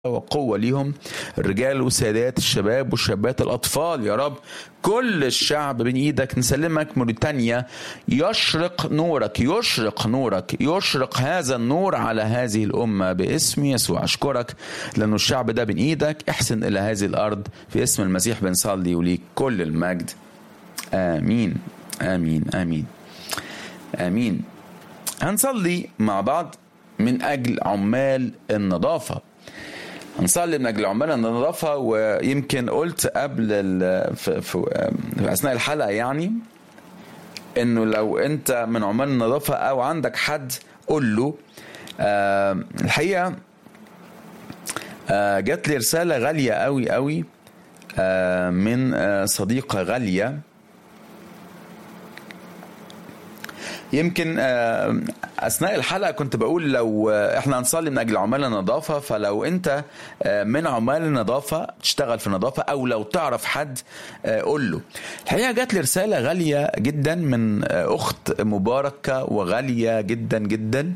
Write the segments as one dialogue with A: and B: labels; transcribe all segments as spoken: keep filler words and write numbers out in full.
A: وقوة ليهم، الرجال والسيدات، الشباب والشابات، الأطفال يا رب، كل الشعب بين إيدك. نسلمك موريتانيا، يشرق نورك يشرق نورك يشرق هذا النور على هذه الأمة باسم يسوع. أشكرك لأنه الشعب ده بين إيدك، احسن إلى هذه الأرض في اسم المسيح بنصلي وليك كل المجد. آمين آمين آمين آمين. هنصلي مع بعض من أجل عمال النظافة. هنصلي من أجل عمال النظافة، ويمكن قلت قبل في, في, في أثناء الحلقة يعني إنه لو أنت من عمال النظافة أو عندك حد قل له. أه الحقيقة أه جات لي رسالة غالية قوي قوي أه من أه صديقة غالية. يمكن أثناء الحلقة كنت بقول لو إحنا هنصلي من أجل عمال النظافة، فلو أنت من عمال النظافة تشتغل في النظافة أو لو تعرف حد قول له. الحقيقة جات لي رسالة غالية جدا من أخت مباركة وغالية جدا جدا،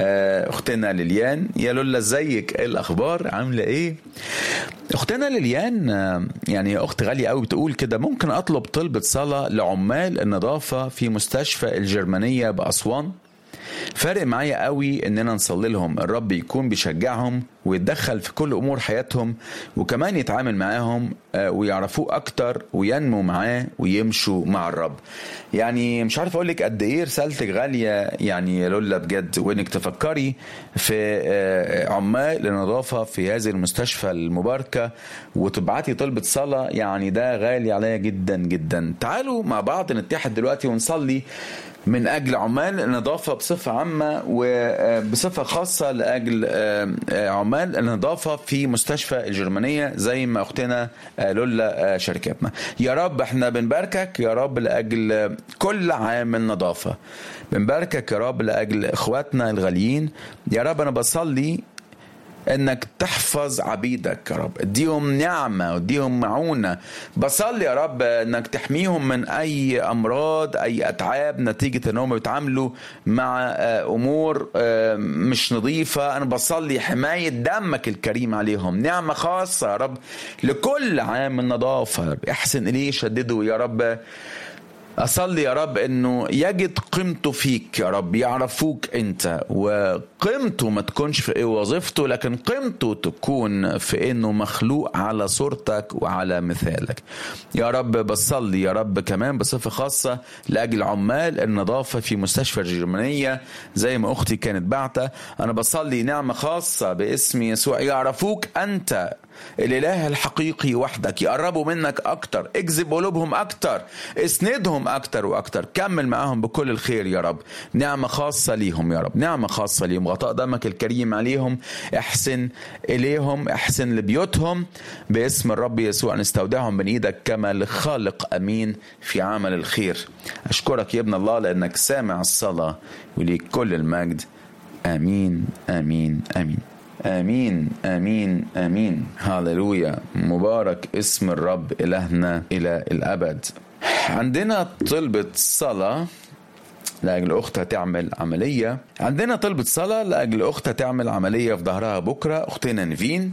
A: أختنا ليليان. يا لولا ازيك، ايه الأخبار، عاملة ايه؟ أختنا ليليان يعني أخت غالية قوي، بتقول كده: ممكن أطلب طلبة صلاة لعمال النظافة في مستشفى الجرمانية بأسوان؟ فارق معايا قوي اننا نصلي لهم، الرب يكون بيشجعهم ويتدخل في كل امور حياتهم، وكمان يتعامل معاهم ويعرفوه اكتر وينمو معاه ويمشوا مع الرب. يعني مش عارف اقولك قد ايه رسالتك غالية يعني يا لولا بجد، وانك تفكري في عمال النظافة في هذه المستشفى المباركة وتبعتي طلبة صلاة، يعني ده غالي عليا جدا جدا. تعالوا مع بعض نتحد دلوقتي ونصلي من أجل عمال النظافة بصفة عامة وبصفة خاصة لأجل عمال النظافة في مستشفى الجرمانية زي ما أختنا لولا شاركتنا. يا رب احنا بنباركك يا رب لأجل كل عامل نظافة، بنباركك يا رب لأجل إخواتنا الغاليين. يا رب أنا بصلي انك تحفظ عبيدك يا رب، اديهم نعمة وديهم معونة. بصلي يا رب انك تحميهم من اي امراض، اي اتعاب نتيجة انهم بيتعاملوا مع امور مش نظيفة. انا بصلي حماية دمك الكريم عليهم، نعمة خاصة يا رب لكل عام النظافة. احسن اليه، شدده يا رب. أصلي يا رب أنه يجد قيمته فيك يا رب، يعرفوك أنت، وقيمته ما تكونش في إيه وظيفته، لكن قيمته تكون في أنه مخلوق على صورتك وعلى مثالك يا رب. بصلي يا رب كمان بصفة خاصة لأجل عمال النظافة في مستشفى الجرمانية زي ما أختي كانت بعتة. أنا بصلي نعمة خاصة باسم يسوع، يعرفوك أنت الإله الحقيقي وحدك، يقربوا منك أكتر، اجذب قلوبهم أكتر، اسندهم أكتر وأكتر، كمل معهم بكل الخير يا رب. نعمة خاصة ليهم يا رب، نعمة خاصة ليهم، غطاء دمك الكريم عليهم، احسن إليهم، احسن لبيوتهم باسم الرب يسوع. نستودعهم من إيدك كما لخالق أمين في عمل الخير. أشكرك يا ابن الله لأنك سامع الصلاة وليك كل المجد. آمين آمين آمين آمين آمين آمين. هاللويا، مبارك اسم الرب إلهنا إلى الأبد. عندنا طلبة صلاة لأجل أختها تعمل عملية، عندنا طلبة صلاة لأجل أختها تعمل عملية في ظهرها بكرة، أختنا نيفين.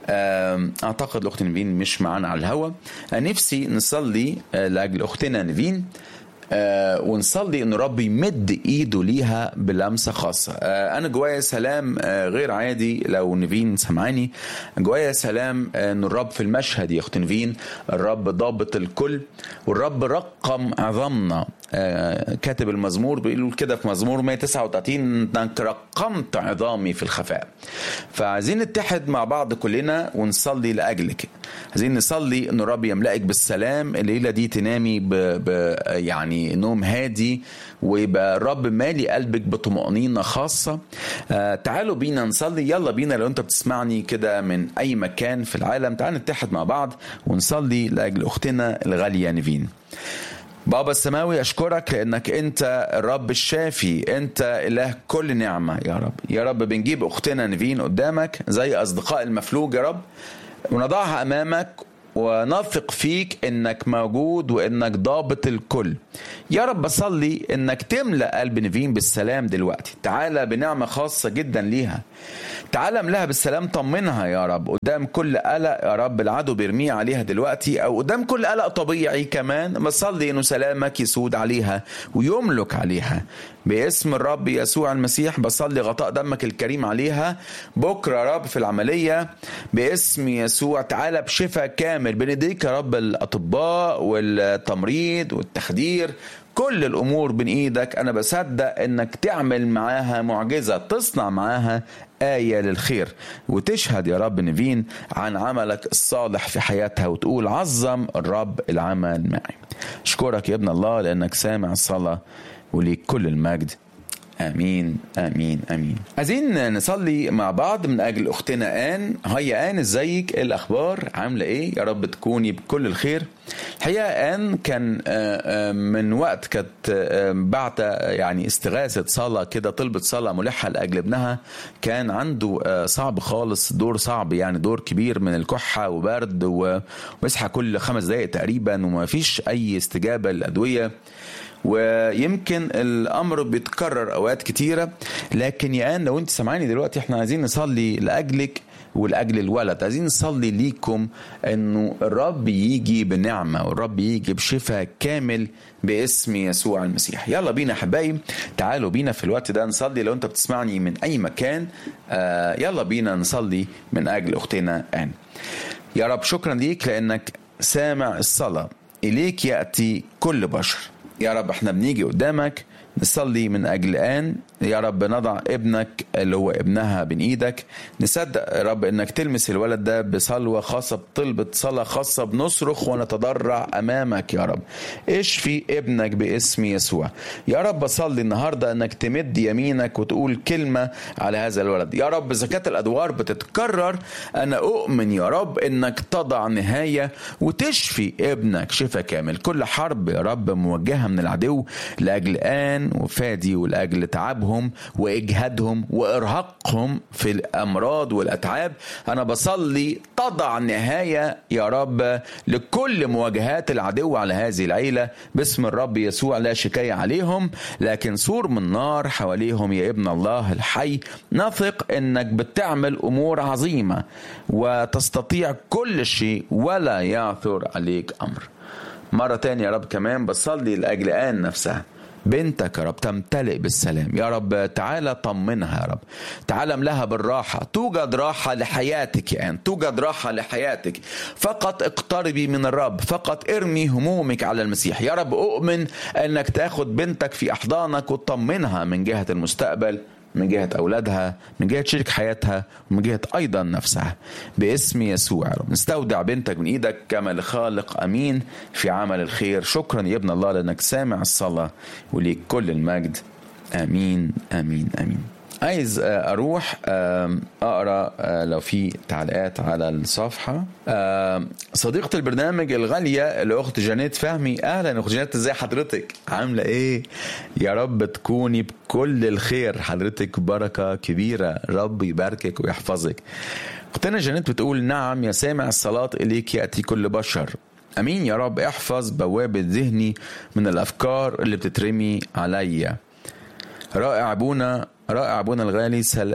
A: أعتقد الأخت نيفين مش معانا على الهوا. نفسي نصلي لأجل أختنا نيفين آه ونصلي ان رب يمد ايده ليها بلمسه خاصه. آه انا جوايا سلام آه غير عادي. لو نيفين سمعاني، جوايا سلام آه ان الرب في المشهد يا اخت نيفين، الرب ضابط الكل، والرب رقم عظمنا. آه كاتب المزمور بيقول كده في مزمور مية وتسعة وثلاثين: انك رقمت عظامي في الخفاء. فعايزين نتحد مع بعض كلنا ونصلي لاجلك. عايزين نصلي ان الرب يملأك بالسلام الليله دي، تنامي ب... ب... يعني نوم هادي، ويبقى الرب مالي قلبك بطمأنينة خاصة. آه تعالوا بينا نصلي، يلا بينا. لو انت بتسمعني كده من اي مكان في العالم، تعالوا نتحد مع بعض ونصلي لاجل اختنا الغالية نيفين. بابا السماوي، أشكرك لأنك أنت الرب الشافي، أنت إله كل نعمة يا رب. يا رب بنجيب أختنا نيفين قدامك زي أصدقاء المفلوج يا رب، ونضعها أمامك ونثق فيك انك موجود وانك ضابط الكل. يا رب بصلي انك تملأ قلب نيفين بالسلام دلوقتي. تعالى بنعمة خاصة جدا ليها، تعالى لها بالسلام، طمنها يا رب قدام كل قلق يا رب العدو بيرميه عليها دلوقتي، او قدام كل قلق طبيعي كمان. بصلي انه سلامك يسود عليها ويملك عليها باسم الرب يسوع المسيح. بصلي غطاء دمك الكريم عليها بكرة يا رب في العملية باسم يسوع. تعالى بشفاء كامل بنديك يا رب الأطباء والتمريض والتخدير، كل الأمور بين إيدك. أنا بصدق أنك تعمل معاها معجزة، تصنع معاها آية للخير، وتشهد يا رب نيفين عن عملك الصالح في حياتها، وتقول عظم الرب العمل معي. أشكرك يا ابن الله لأنك سامع الصلاة، وليك كل المجد. آمين آمين آمين. عايزين نصلي مع بعض من أجل أختنا آن. هيا آن، ازيك؟ إيه الأخبار؟ عاملة إيه؟ يا رب تكوني بكل الخير. الحقيقة آن كان من وقت كانت بعت يعني استغاثة صلاة كده، طلبت صلاة ملحة لأجل ابنها. كان عنده صعب خالص، دور صعب يعني، دور كبير من الكحة وبرد، ومسحة كل خمس دقائق تقريبا، وما فيش أي استجابة للأدوية، ويمكن الامر بيتكرر اوقات كتيره. لكن يا آن لو انت سمعاني دلوقتي، احنا عايزين نصلي لاجلك ولاجل الولد. عايزين نصلي ليكم انه الرب يجي بنعمه، والرب يجي بشفاء كامل باسم يسوع المسيح. يلا بينا حبايب، تعالوا بينا في الوقت ده نصلي. لو انت بتسمعني من اي مكان، آه يلا بينا نصلي من اجل اختنا آن. يا رب شكرا ليك لانك سامع الصلاه، اليك ياتي كل بشر. يا رب احنا بنيجي قدامك نصلي من أجل آن. يا رب نضع ابنك اللي هو ابنها بين ايدك. نصدق يا رب انك تلمس الولد ده بصلوة خاصة، بطلبة صلاة خاصة، بنصرخ ونتضرع امامك يا رب. اشفي ابنك باسم يسوع. يا رب بصلي النهاردة انك تمد يمينك وتقول كلمة على هذا الولد. يا رب زكاة الادوار بتتكرر، انا اؤمن يا رب انك تضع نهاية وتشفي ابنك شفاء كامل. كل حرب يا رب موجهة من العدو لاجل آن وفادي، ولاجل تعبهم واجهادهم وارهاقهم في الامراض والاتعاب، انا بصلي تضع نهاية يا رب لكل مواجهات العدو على هذه العيلة باسم الرب يسوع. لا شكاية عليهم، لكن سور من نار حواليهم يا ابن الله الحي. نثق انك بتعمل امور عظيمة وتستطيع كل شيء ولا يعثر عليك امر. مرة تانية يا رب كمان بصلي لأجل آن نفسها، بنتك يا رب تمتلئ بالسلام. يا رب تعالى طمنها يا رب، تعالى املها بالراحة. توجد راحة لحياتك يا آن، توجد راحة لحياتك. فقط اقتربي من الرب، فقط ارمي همومك على المسيح. يا رب أؤمن أنك تاخد بنتك في أحضانك وتطمنها من جهة المستقبل، من جهة أولادها، من جهة شريك حياتها، ومن جهة أيضا نفسها باسم يسوع. يا رب نستودع بنتك من إيدك كما لخالق أمين في عمل الخير. شكرا يا ابن الله لأنك سامع الصلاة، وليك كل المجد. آمين آمين آمين. عايز أروح أقرأ لو في تعليقات على الصفحة. صديقة البرنامج الغالية الأخت جانيت فهمي، أهلا أخت جانيت، ازاي حضرتك؟ عاملة إيه؟ يا رب تكوني بكل الخير، حضرتك بركة كبيرة، رب يباركك ويحفظك. أختنا جانيت بتقول نعم يا سامع الصلاة، إليك يأتي كل بشر. أمين يا رب. احفظ بوابة ذهني من الأفكار اللي بتترمي عليا. رائع أبونا، رائع أبونا الغالي. سل...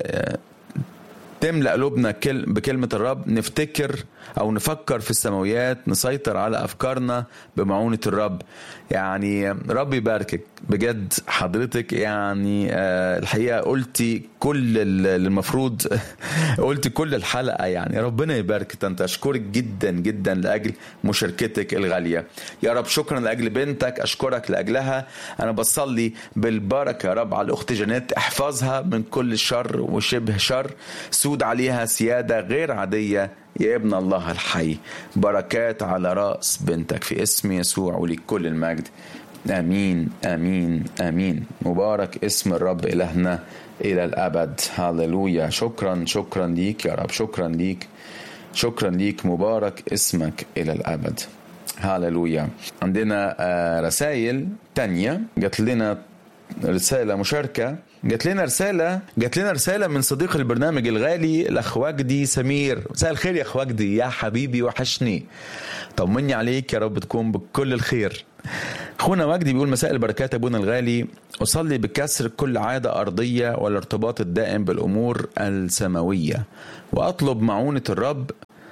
A: تملأ قلوبنا كل... بكلمة الرب، نفتكر أو نفكر في السماويات، نسيطر على أفكارنا بمعونة الرب. يعني رب يباركك بجد حضرتك. يعني آه الحقيقة قلتي كل المفروض قلتي كل الحلقة. يعني ربنا يبارك. أنت أشكرك جدا جدا لأجل مشاركتك الغالية. يا رب شكرا لأجل بنتك، أشكرك لأجلها. أنا بصلي بالبركة يا رب على الأخت جانيت، احفظها من كل شر وشبه شر، سود عليها سيادة غير عادية يا ابن الله الحي. بركات على رأس بنتك في اسم يسوع، وليك كل المجد. آمين آمين آمين. مبارك اسم الرب إلهنا إلى الأبد. هاللويا. شكرا شكرا ليك يا رب، شكرا ليك شكرا ليك. مبارك اسمك إلى الأبد. هاللويا. عندنا رسائل تانية جات لنا، رسالة مشاركة جات لنا رسالة جات لنا رسالة من صديق البرنامج الغالي الأخ وجدي سمير. مساء الخير يا أخ وجدي، يا حبيبي وحشني، طمني عليك، يا رب تكون بكل الخير. أخونا وجدي بيقول: مساء البركات أبونا الغالي، أصلي بكسر كل عادة أرضية والارتباط الدائم بالأمور السماوية، وأطلب معونة الرب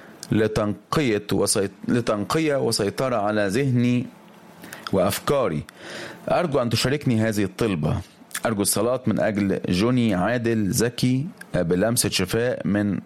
A: لتنقية وسيط... لتنقية وسيطرة على ذهني وأفكاري. أرجو أن تشاركني هذه الطلبة. أرجو الصلاة من أجل جوني عادل زكي بلمسة شفاء من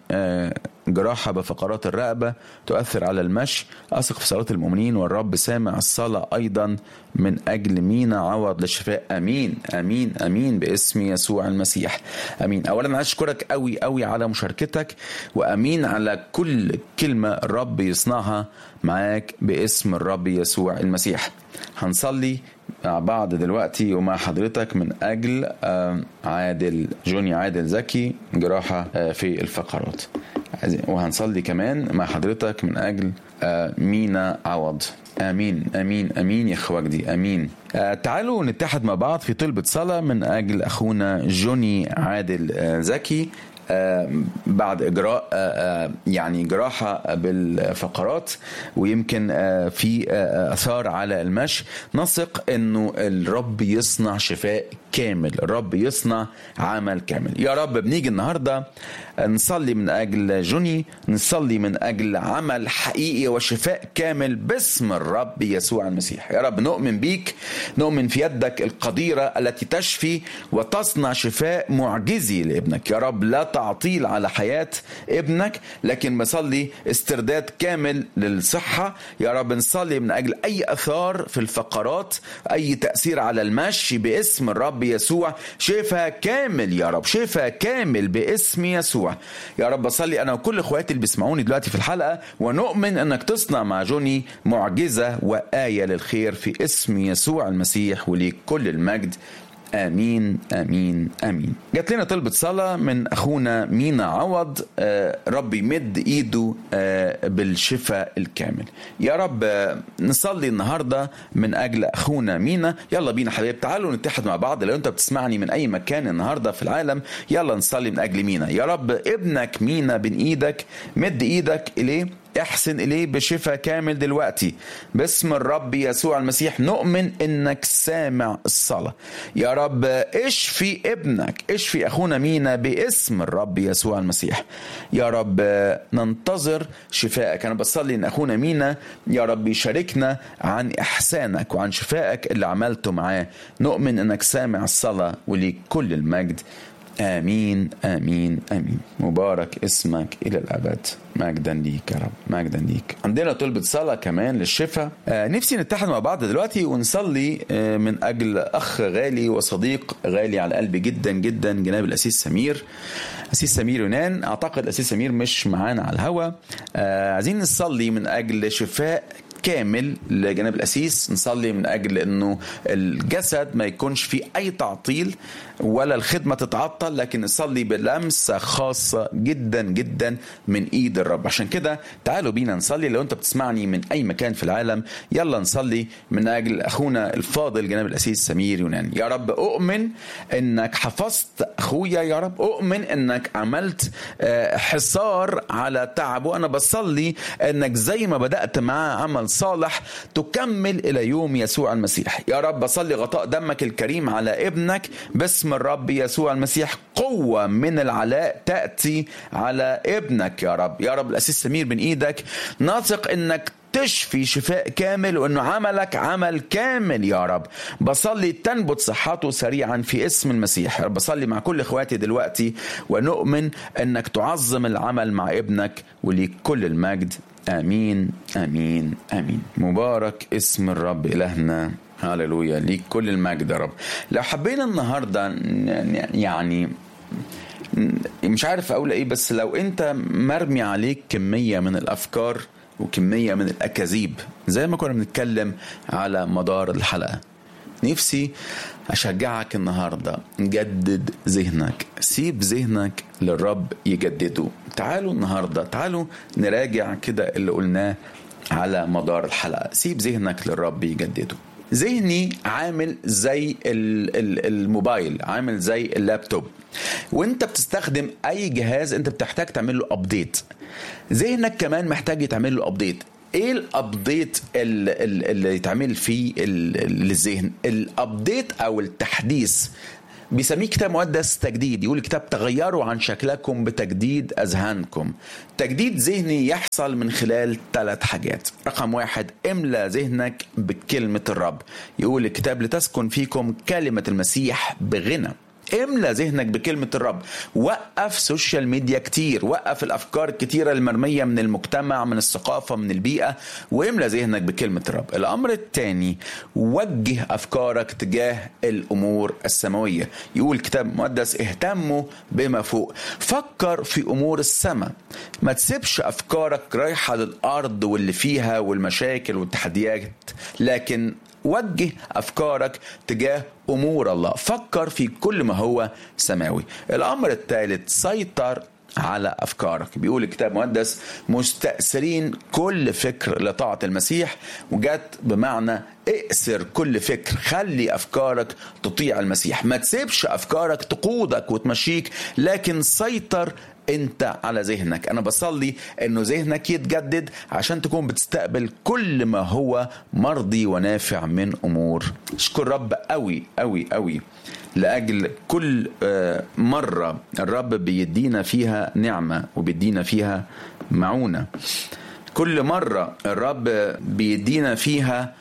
A: جراحة بفقرات الرقبة تؤثر على المشي. أثق في صلاة المؤمنين والرب سامع الصلاة. أيضا من أجل مينا عوض للشفاء. أمين أمين أمين باسم يسوع المسيح. أمين. أولا أشكرك قوي قوي على مشاركتك، وأمين على كل كلمة الرب يصنعها معاك باسم الرب يسوع المسيح. هنصلي مع بعض دلوقتي ومع حضرتك من أجل عادل جوني عادل زكي جراحة في الفقرات، وهنصلي كمان مع حضرتك من أجل مينا عوض. آمين آمين آمين يا أخ وجدي، آمين. تعالوا نتحد مع بعض في طلبة صلاة من أجل أخونا جوني عادل زكي بعد إجراء يعني جراحة بالفقرات، ويمكن في أثار على المشي. نثق أنه الرب يصنع شفاء كامل، الرب يصنع عمل كامل. يا رب بنيجي النهاردة نصلي من أجل جوني، نصلي من أجل عمل حقيقي وشفاء كامل باسم الرب يسوع المسيح. يا رب نؤمن بيك، نؤمن في يدك القديرة التي تشفي وتصنع شفاء معجزي لابنك. يا رب لا تعطيل على حياة ابنك، لكن بصلي استرداد كامل للصحة. يا رب نصلي من أجل أي أثار في الفقرات، أي تأثير على المشي باسم الرب يسوع، شفاء كامل يا رب، شفاء كامل باسم يسوع. يا رب بصلي أنا وكل إخواتي اللي بيسمعوني دلوقتي في الحلقة، ونؤمن أنك تصنع مع جوني معجزة وآية للخير في اسم يسوع المسيح، وليك كل المجد. آمين آمين آمين. جات لنا طلبة صلاة من أخونا مينا عوض. آه رب يمد إيده آه بالشفاء الكامل. يا رب آه نصلي النهاردة من أجل أخونا مينا. يلا بينا حبيب، تعالوا نتحد مع بعض. لو أنت بتسمعني من أي مكان النهاردة في العالم، يلا نصلي من أجل مينا. يا رب ابنك مينا بين إيدك، مد إيدك إليه، احسن إليه بشفاء كامل دلوقتي باسم الرب يسوع المسيح. نؤمن إنك سامع الصلاة. يا رب اشفي ابنك، اشفي أخونا مينا باسم الرب يسوع المسيح. يا رب ننتظر شفائك. أنا بصلي إن أخونا مينا يا رب يشاركنا عن إحسانك وعن شفائك اللي عملته معاه. نؤمن إنك سامع الصلاة، وليك كل المجد. آمين آمين آمين. مبارك اسمك إلى الأبد. مجدا ليك يا رب، مجدا ليك. عندنا طلبة صلاة كمان للشفاء. آه نفسي نتحد مع بعض دلوقتي ونصلي آه من أجل أخ غالي وصديق غالي على قلبي جدا جدا، جناب الأسيس سمير، أسيس سمير يونان. أعتقد الأسيس سمير مش معانا على الهوا. آه عايزين نصلي من أجل شفاء كامل لجناب الأسيس. نصلي من أجل أنه الجسد ما يكونش فيه أي تعطيل ولا الخدمة تتعطل، لكن نصلي بلمسة خاصة جدا جدا من إيد الرب. عشان كده تعالوا بينا نصلي. لو أنت بتسمعني من أي مكان في العالم، يلا نصلي من أجل أخونا الفاضل جناب الأسيس سمير يونان. يا رب أؤمن أنك حفظت أخويا، يا رب أؤمن أنك عملت حصار على تعبه. أنا بصلي أنك زي ما بدأت معاه عمل صالح تكمل إلى يوم يسوع المسيح. يا رب بصلي غطاء دمك الكريم على ابنك باسم الرب يسوع المسيح. قوة من العلاء تأتي على ابنك يا رب. يا رب الأسيس سمير بين إيدك، نثق إنك تشفي شفاء كامل، وأنه عملك عمل كامل يا رب. بصلي تنبت صحته سريعا في اسم المسيح. بصلي مع كل إخواتي دلوقتي، ونؤمن أنك تعظم العمل مع ابنك، وليك كل المجد. آمين آمين آمين. مبارك اسم الرب إلهنا. هاللويا، ليك كل المجد يا رب. لو حبينا النهاردة يعني مش عارف أقول إيه، بس لو أنت مرمي عليك كمية من الأفكار وكمية من الأكاذيب زي ما كنا بنتكلم على مدار الحلقة، نفسي أشجعك النهاردة نجدد ذهنك. سيب ذهنك للرب يجدده. تعالوا النهاردة، تعالوا نراجع كده اللي قلناه على مدار الحلقة. سيب ذهنك للرب يجدده. ذهني عامل زي الموبايل، عامل زي اللابتوب، وانت بتستخدم اي جهاز انت بتحتاج تعمل له ابديت. ذهنك كمان محتاج يتعمل له ابديت. ايه الابديت اللي يتعمل فيه للذهن؟ الابديت او التحديث بيسميه كتاب مقدس تجديد. يقول الكتاب تغيروا عن شكلكم بتجديد أذهانكم. تجديد ذهني يحصل من خلال ثلاث حاجات. رقم واحد، املأ ذهنك بكلمة الرب. يقول الكتاب لتسكن فيكم كلمة المسيح بغنى. املأ ذهنك بكلمة الرب. وقف سوشيال ميديا كتير، وقف الأفكار الكتيرة المرمية من المجتمع، من الثقافة، من البيئة، واملأ ذهنك بكلمة الرب. الأمر الثاني، وجه أفكارك تجاه الأمور السماوية. يقول الكتاب المقدس اهتموا بما فوق. فكر في أمور السماء، ما تسيبش أفكارك رايحة للأرض واللي فيها والمشاكل والتحديات، لكن وجه أفكارك تجاه أمور الله. فكر في كل ما هو سماوي. الأمر الثالث، سيطر على أفكارك. بيقول الكتاب المقدس مستأثرين كل فكر لطاعة المسيح، وجات بمعنى اقسر كل فكر. خلي أفكارك تطيع المسيح، ما تسيبش أفكارك تقودك وتمشيك، لكن سيطر انت على ذهنك. انا بصلي انه ذهنك يتجدد عشان تكون بتستقبل كل ما هو مرضي ونافع من امور. اشكر رب قوي قوي قوي لأجل كل مرة الرب بيدينا فيها نعمة وبيدينا فيها معونة. كل مرة الرب بيدينا فيها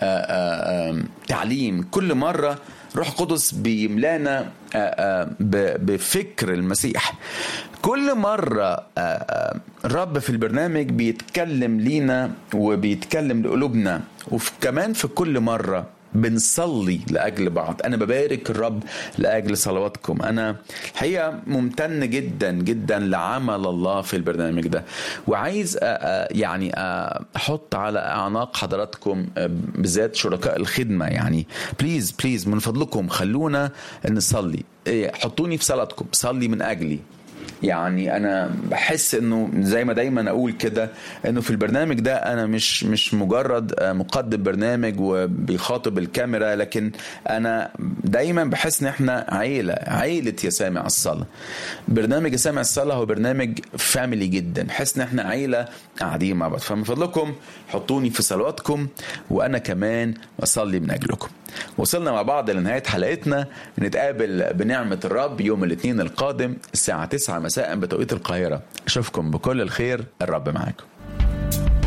A: تعليم. كل مرة روح قدس بيملانا بفكر المسيح. كل مرة الرب في البرنامج بيتكلم لينا وبيتكلم لقلوبنا، وكمان في كل مرة بنصلي لأجل بعض. أنا ببارك الرب لأجل صلواتكم. أنا الحقيقة ممتن جدا جدا لعمل الله في البرنامج ده، وعايز يعني أحط على أعناق حضراتكم بالذات شركاء الخدمة، يعني بليز بليز من فضلكم خلونا نصلي. حطوني في صلاتكم، صلي من أجلي. يعني انا بحس انه زي ما دايما اقول كده، انه في البرنامج ده انا مش مش مجرد مقدم برنامج وبيخاطب الكاميرا، لكن انا دايما بحس ان احنا عيله عيله يا سامع الصلاه. برنامج يا سامع الصلاه هو برنامج فاميلي جدا، بحس ان احنا عيله قاعدين مع بعض. فمن فضلكم حطوني في صلواتكم، وانا كمان اصلي من اجلكم. وصلنا مع بعض لنهايه حلقتنا. نتقابل بنعمه الرب يوم الاثنين القادم الساعه تسعة مساء بتوقيت القاهره. اشوفكم بكل الخير. الرب معاكم.